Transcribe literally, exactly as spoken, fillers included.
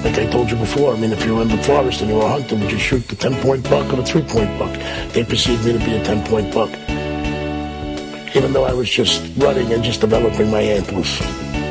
Like I told you before, I mean, if you were in the forest and you were hunting, would you shoot the ten-point buck or the three-point buck? They perceived me to be a ten-point buck, even though I was just running and just developing my antlers.